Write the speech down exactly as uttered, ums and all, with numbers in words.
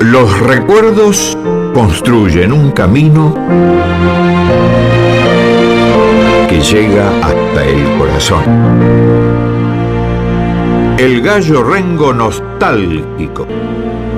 Los recuerdos construyen un camino que llega hasta el corazón. El gallo rengo nostálgico